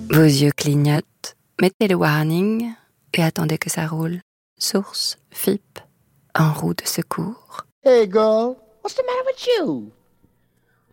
Vos yeux clignotent, mettez le warning et attendez que ça roule. Source, FIP, en roue de secours. Hey girl, what's the matter with you?